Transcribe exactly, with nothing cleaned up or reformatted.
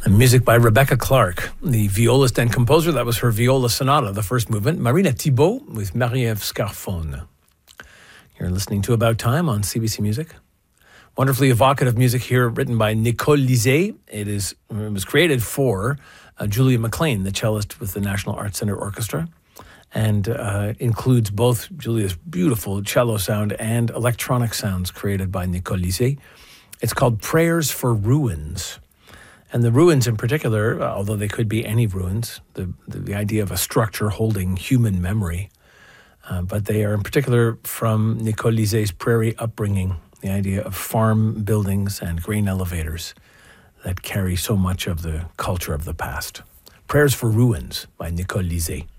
And music by Rebecca Clark, the violist and composer. That was her viola sonata, the first movement. Marina Thibault with Marie-Ève Scarfone. You're listening to About Time on C B C Music. Wonderfully evocative music here, written by Nicole Lizet. It is it was created for uh, Julia McLean, the cellist with the National Arts Centre Orchestra, and uh, includes both Julia's beautiful cello sound and electronic sounds created by Nicole Lizet. It's called Prayers for Ruins. And the ruins in particular, although they could be any ruins, the, the, the idea of a structure holding human memory, uh, but they are in particular from Nicole Lizet's prairie upbringing, the idea of farm buildings and grain elevators that carry so much of the culture of the past. Prayers for Ruins by Nicole Lizet.